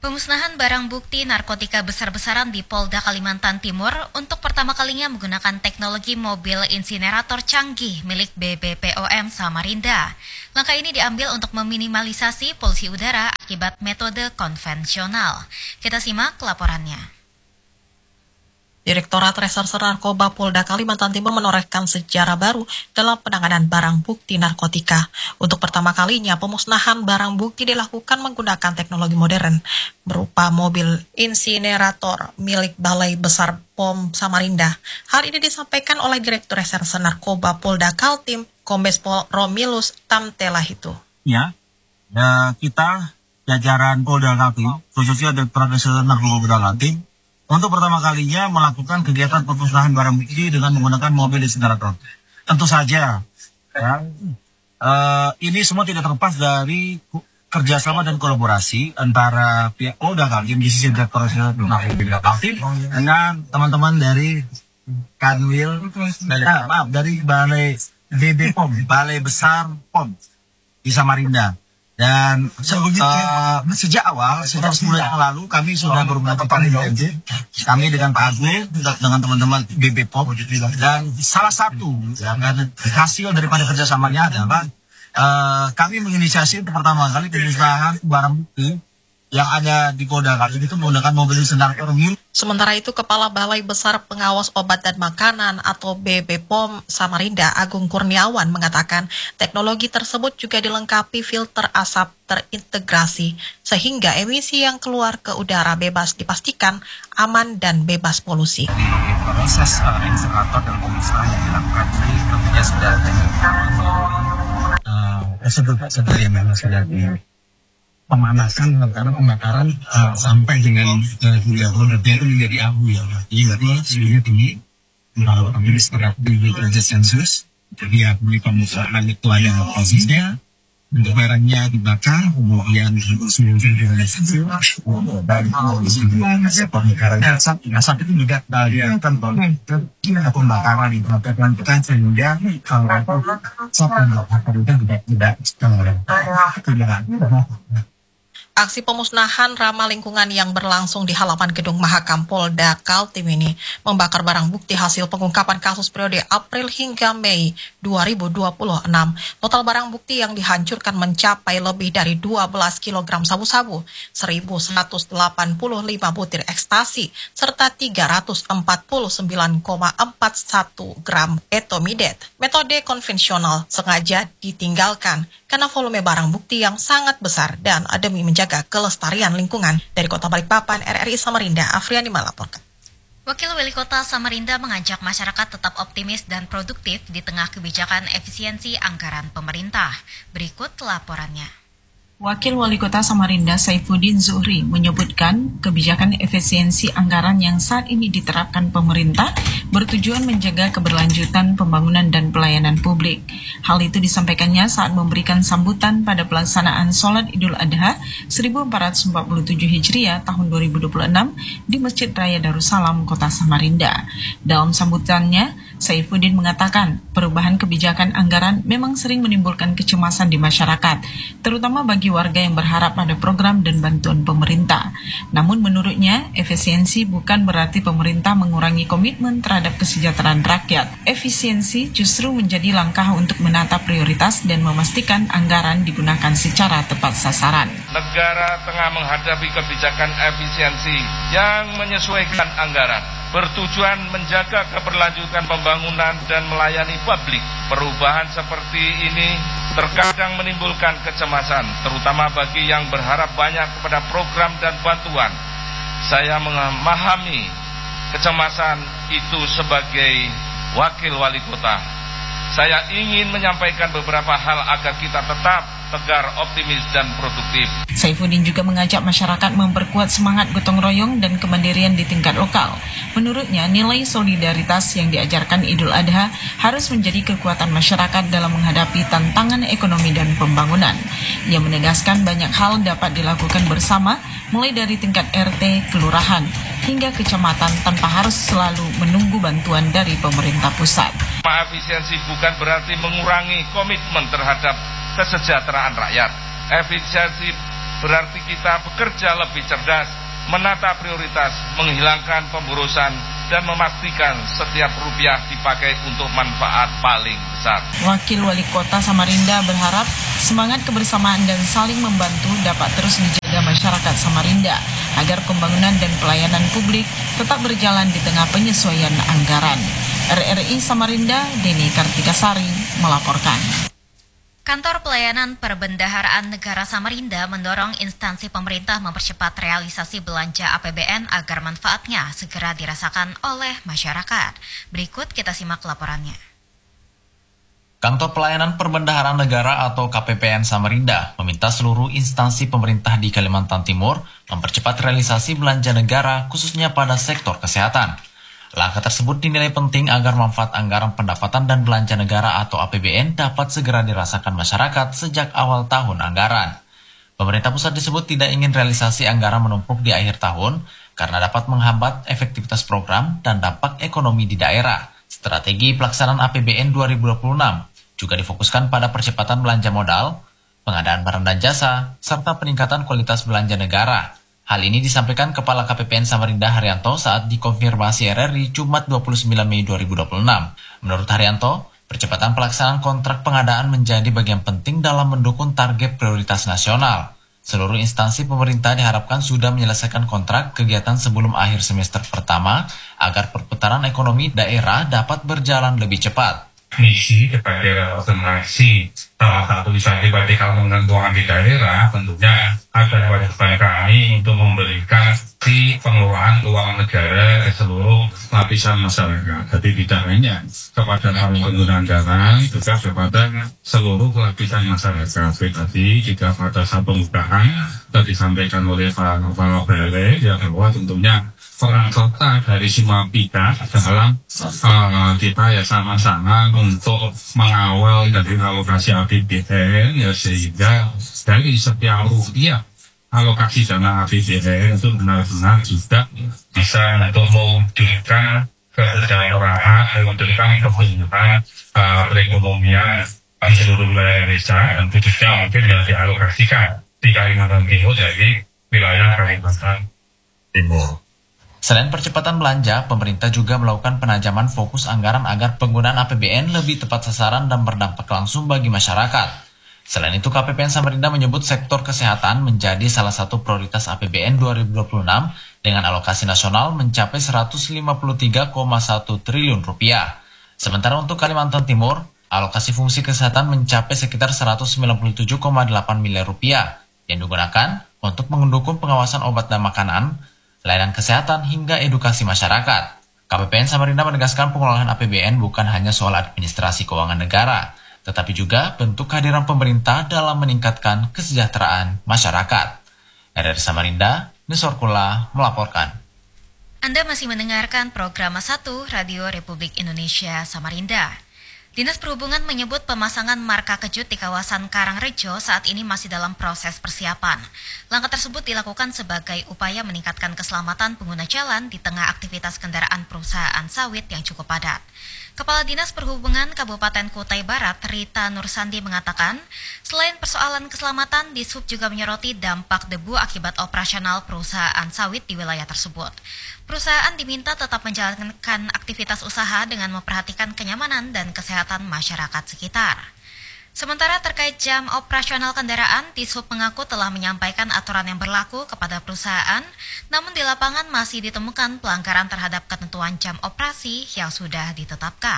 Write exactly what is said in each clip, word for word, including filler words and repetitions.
Pemusnahan barang bukti narkotika besar-besaran di Polda Kalimantan Timur untuk pertama kalinya menggunakan teknologi mobil insinerator canggih milik B B P O M Samarinda. Langkah ini diambil untuk meminimalisasi polusi udara akibat metode konvensional. Kita simak laporannya. Direktorat Reserse Narkoba Polda Kalimantan Timur menorehkan sejarah baru dalam penanganan barang bukti narkotika. Untuk pertama kalinya, pemusnahan barang bukti dilakukan menggunakan teknologi modern berupa mobil insinerator milik Balai Besar P O M Samarinda. Hal ini disampaikan oleh Direktur Reserse Narkoba Polda Kaltim, Kombes Pol Romilus Tamtelahitu. Ya, ya kita jajaran Polda Kaltim, khususnya Direktorat Reserse Narkoba Polda Kaltim, untuk pertama kalinya melakukan kegiatan pemusnahan barang bukti dengan menggunakan mobil insinerator. Tentu saja, ya, uh, ini semua tidak terlepas dari kerjasama dan kolaborasi antara pihak Polda Kaltim di sisi Direktorat Narkoba Kaltim dengan teman-teman dari Kanwil, nah, maaf dari Balai B B P O M, Balai Besar P O M di Samarinda. Dan uh, sejak awal, sejak sebulan yang lalu, kami sudah berkomunikasi kami dengan Pak Agung, dengan teman-teman B B P O M, dan salah satu ya, hasil daripada kerjasamanya adalah uh, kami menginisiasi untuk pertama kali pemusnahan barang bukti yang ada di Polda Kaltim itu menggunakan mobil insinerator. Sementara itu, Kepala Balai Besar Pengawas Obat dan Makanan atau B B P O M Samarinda, Agung Kurniawan, mengatakan teknologi tersebut juga dilengkapi filter asap terintegrasi sehingga emisi yang keluar ke udara bebas dipastikan aman dan bebas polusi. Proses uh, insinerator dan pemusnahan yang dilakukan ini tentunya sudah uh, prosedur-prosedur yang memang sudah di pemanasan karena pembakaran uh, sampai dengan hingga produknya itu menjadi abu ya. Jadi berarti suhunya tinggi, kalau kami sekitar tujuh derajat Celcius. Jadi abu pemusnahan itu ada prosesnya, untuk barangnya dibakar, kemudian suhu tujuh derajat Celcius. Dan pembakaran asap, asap itu juga bagian komponen pembakaran itu akan kita sehingga kalau asap pembakaran itu tidak tidak tidak Aksi pemusnahan ramah lingkungan yang berlangsung di halaman gedung Mahakam Polda Kaltim ini membakar barang bukti hasil pengungkapan kasus periode April hingga Mei dua ribu dua puluh enam. Total barang bukti yang dihancurkan mencapai lebih dari dua belas kilogram sabu-sabu, seribu seratus delapan puluh lima butir ekstasi, serta tiga ratus empat puluh sembilan koma empat satu gram etomidet. Metode konvensional sengaja ditinggalkan karena volume barang bukti yang sangat besar dan demi menjaga kelestarian lingkungan. Dari Kota Balikpapan, R R I Samarinda, Afriani melaporkan. Wakil Wali Kota Samarinda mengajak masyarakat tetap optimis dan produktif di tengah kebijakan efisiensi anggaran pemerintah. Berikut laporannya. Wakil Wali Kota Samarinda Saifuddin Zuhri menyebutkan kebijakan efisiensi anggaran yang saat ini diterapkan pemerintah bertujuan menjaga keberlanjutan pembangunan dan pelayanan publik. Hal itu disampaikannya saat memberikan sambutan pada pelaksanaan Sholat Idul Adha seribu empat ratus empat puluh tujuh Hijriah tahun dua ribu dua puluh enam di Masjid Raya Darussalam, Kota Samarinda. Dalam sambutannya, Saifuddin mengatakan perubahan kebijakan anggaran memang sering menimbulkan kecemasan di masyarakat, terutama bagi warga yang berharap pada program dan bantuan pemerintah. Namun menurutnya, efisiensi bukan berarti pemerintah mengurangi komitmen terhadap kesejahteraan rakyat. Efisiensi justru menjadi langkah untuk menata prioritas dan memastikan anggaran digunakan secara tepat sasaran. Negara tengah menghadapi kebijakan efisiensi yang menyesuaikan anggaran, bertujuan menjaga keberlanjutan pembangunan dan melayani publik. Perubahan seperti ini terkadang menimbulkan kecemasan, terutama bagi yang berharap banyak kepada program dan bantuan. Saya memahami kecemasan itu sebagai wakil wali kota. Saya ingin menyampaikan beberapa hal agar kita tetap tegar, optimis, dan produktif. Saifuddin juga mengajak masyarakat memperkuat semangat gotong royong dan kemandirian di tingkat lokal. Menurutnya, nilai solidaritas yang diajarkan Idul Adha harus menjadi kekuatan masyarakat dalam menghadapi tantangan ekonomi dan pembangunan. Ia menegaskan banyak hal dapat dilakukan bersama, mulai dari tingkat R T, kelurahan, hingga kecamatan tanpa harus selalu menunggu bantuan dari pemerintah pusat. Efisiensi bukan berarti mengurangi komitmen terhadap kesejahteraan rakyat. Efisiensi berarti kita bekerja lebih cerdas, menata prioritas, menghilangkan pemborosan, dan memastikan setiap rupiah dipakai untuk manfaat paling besar. Wakil Wali Kota Samarinda berharap semangat kebersamaan dan saling membantu dapat terus dijaga masyarakat Samarinda agar pembangunan dan pelayanan publik tetap berjalan di tengah penyesuaian anggaran. R R I Samarinda, Deni Kartikasari melaporkan. Kantor Pelayanan Perbendaharaan Negara Samarinda mendorong instansi pemerintah mempercepat realisasi belanja A P B N agar manfaatnya segera dirasakan oleh masyarakat. Berikut kita simak laporannya. Kantor Pelayanan Perbendaharaan Negara atau K P P N Samarinda meminta seluruh instansi pemerintah di Kalimantan Timur mempercepat realisasi belanja negara khususnya pada sektor kesehatan. Langkah tersebut dinilai penting agar manfaat anggaran pendapatan dan belanja negara atau A P B N dapat segera dirasakan masyarakat sejak awal tahun anggaran. Pemerintah pusat disebut tidak ingin realisasi anggaran menumpuk di akhir tahun karena dapat menghambat efektivitas program dan dampak ekonomi di daerah. Strategi pelaksanaan A P B N dua ribu dua puluh enam juga difokuskan pada percepatan belanja modal, pengadaan barang dan jasa, serta peningkatan kualitas belanja negara. Hal ini disampaikan Kepala K P P N Samarinda Haryanto saat dikonfirmasi R R I Jumat dua puluh sembilan Mei dua ribu dua puluh enam. Menurut Haryanto, percepatan pelaksanaan kontrak pengadaan menjadi bagian penting dalam mendukung target prioritas nasional. Seluruh instansi pemerintah diharapkan sudah menyelesaikan kontrak kegiatan sebelum akhir semester pertama agar perputaran ekonomi daerah dapat berjalan lebih cepat. Misi kepada organisasi salah satu instansi vertikal pengelolaan di daerah tentunya ada kewajiban kami untuk memberikan si pengelolaan keuangan negara ke seluruh lapisan masyarakat. Jadi tidak hanya kepada pengguna anggaran, juga kepada seluruh lapisan masyarakat. Tadi jika pada saat pembukaan sudah disampaikan oleh Pak Kepala Balai ya bahwa tentunya peran serta dari semua pihak dalam uh, kita ya sama-sama untuk mengawal dari alokasi A P B N ya sehingga dari setiap rupiah alokasi dana A P B N itu benar-benar juga bisa untuk mewujudkan kesejahteraan, mewujudkan kepentingan uh, perekonomian di seluruh wilayah Indonesia dan khususnya mungkin yang dialokasikan di Kalimantan Timur dari wilayah Kalimantan Timur. Selain percepatan belanja, pemerintah juga melakukan penajaman fokus anggaran agar penggunaan A P B N lebih tepat sasaran dan berdampak langsung bagi masyarakat. Selain itu, K P P N Samarinda menyebut sektor kesehatan menjadi salah satu prioritas A P B N dua ribu dua puluh enam dengan alokasi nasional mencapai seratus lima puluh tiga koma satu triliun rupiah. Sementara untuk Kalimantan Timur, alokasi fungsi kesehatan mencapai sekitar seratus sembilan puluh tujuh koma delapan miliar rupiah yang digunakan untuk mendukung pengawasan obat dan makanan, layanan kesehatan hingga edukasi masyarakat. K P P N Samarinda menegaskan pengelolaan A P B N bukan hanya soal administrasi keuangan negara, tetapi juga bentuk kehadiran pemerintah dalam meningkatkan kesejahteraan masyarakat. R R I Samarinda, Nisorkula melaporkan. Anda masih mendengarkan program satu Radio Republik Indonesia Samarinda. Dinas Perhubungan menyebut pemasangan marka kejut di kawasan Karangrejo saat ini masih dalam proses persiapan. Langkah tersebut dilakukan sebagai upaya meningkatkan keselamatan pengguna jalan di tengah aktivitas kendaraan perusahaan sawit yang cukup padat. Kepala Dinas Perhubungan Kabupaten Kutai Barat, Rita Nursandi mengatakan, selain persoalan keselamatan, Dishub juga menyoroti dampak debu akibat operasional perusahaan sawit di wilayah tersebut. Perusahaan diminta tetap menjalankan aktivitas usaha dengan memperhatikan kenyamanan dan kesehatan masyarakat sekitar. Sementara terkait jam operasional kendaraan, Dishub mengaku telah menyampaikan aturan yang berlaku kepada perusahaan, namun di lapangan masih ditemukan pelanggaran terhadap ketentuan jam operasi yang sudah ditetapkan.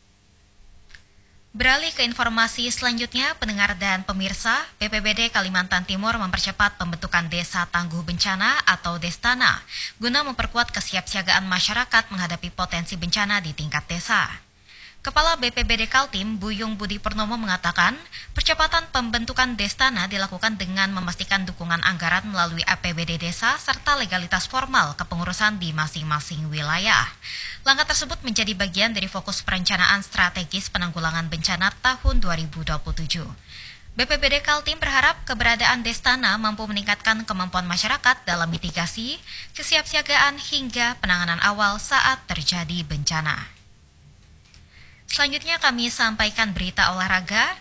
Beralih ke informasi selanjutnya, pendengar dan pemirsa, B P B D Kalimantan Timur mempercepat pembentukan Desa Tangguh Bencana atau Destana, guna memperkuat kesiapsiagaan masyarakat menghadapi potensi bencana di tingkat desa. Kepala B P B D Kaltim, Buyung Budi Purnomo mengatakan, percepatan pembentukan Destana dilakukan dengan memastikan dukungan anggaran melalui A P B D desa serta legalitas formal kepengurusan di masing-masing wilayah. Langkah tersebut menjadi bagian dari fokus perencanaan strategis penanggulangan bencana tahun dua ribu dua puluh tujuh. B P B D Kaltim berharap keberadaan Destana mampu meningkatkan kemampuan masyarakat dalam mitigasi, kesiapsiagaan hingga penanganan awal saat terjadi bencana. Selanjutnya kami sampaikan berita olahraga.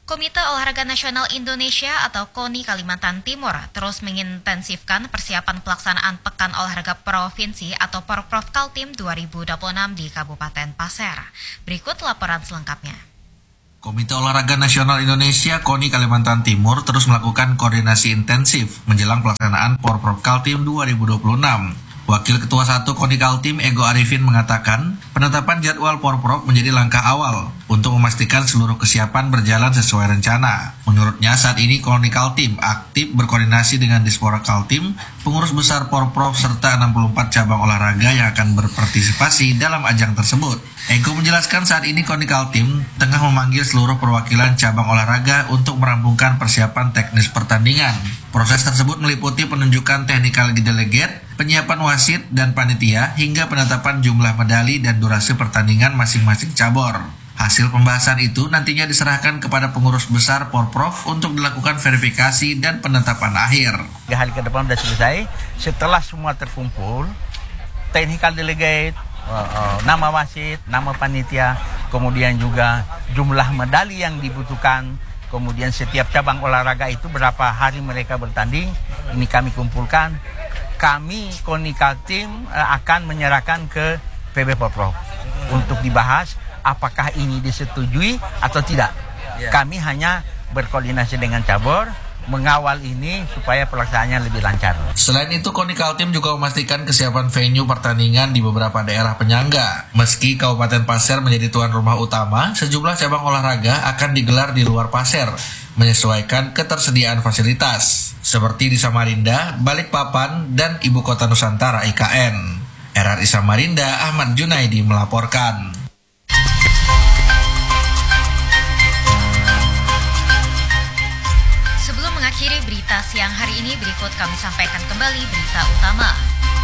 Komite Olahraga Nasional Indonesia atau KONI Kalimantan Timur terus mengintensifkan persiapan pelaksanaan Pekan Olahraga Provinsi atau Porprov Kaltim dua ribu dua puluh enam di Kabupaten Pasir. Berikut laporan selengkapnya. Komite Olahraga Nasional Indonesia KONI Kalimantan Timur terus melakukan koordinasi intensif menjelang pelaksanaan Porprov Kaltim dua ribu dua puluh enam. Wakil Ketua satu KONI Kaltim Ego Arifin mengatakan, penetapan jadwal Porprov menjadi langkah awal untuk memastikan seluruh kesiapan berjalan sesuai rencana. Menurutnya saat ini KONI Kaltim aktif berkoordinasi dengan Dispora Kaltim, pengurus besar Porprov serta enam puluh empat cabang olahraga yang akan berpartisipasi dalam ajang tersebut. Ego menjelaskan saat ini KONI Kaltim tengah memanggil seluruh perwakilan cabang olahraga untuk merampungkan persiapan teknis pertandingan. Proses tersebut meliputi penunjukan technical delegate, penyiapan wasit dan panitia, hingga penetapan jumlah medali dan durasi pertandingan masing-masing cabur. Hasil pembahasan itu nantinya diserahkan kepada pengurus besar Porprov untuk dilakukan verifikasi dan penetapan akhir. Tiga hari ke depan sudah selesai. Setelah semua terkumpul, technical delegate, uh, uh, nama wasit, nama panitia, kemudian juga jumlah medali yang dibutuhkan, kemudian setiap cabang olahraga itu berapa hari mereka bertanding, ini kami kumpulkan. Kami KONI Kaltim uh, akan menyerahkan ke P B Porprov untuk dibahas apakah ini disetujui atau tidak. Yeah. Kami hanya berkoordinasi dengan cabur, mengawal ini supaya pelaksanaannya lebih lancar. Selain itu, KONI Kaltim juga memastikan kesiapan venue pertandingan di beberapa daerah penyangga. Meski Kabupaten Pasir menjadi tuan rumah utama, sejumlah cabang olahraga akan digelar di luar Pasir, menyesuaikan ketersediaan fasilitas, seperti di Samarinda, Balikpapan, dan Ibu Kota Nusantara I K N. R R I Samarinda, Ahmad Junaidi melaporkan. Sebelum mengakhiri berita siang hari ini, berikut kami sampaikan kembali berita utama.